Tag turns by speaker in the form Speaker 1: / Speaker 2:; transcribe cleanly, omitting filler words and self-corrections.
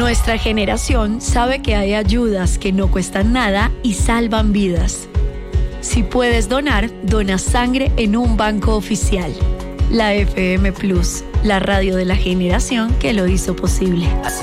Speaker 1: Nuestra generación sabe que hay ayudas que no cuestan nada y salvan vidas. Si puedes donar, dona sangre en un banco oficial. La FM Plus, la radio de la generación que lo hizo posible.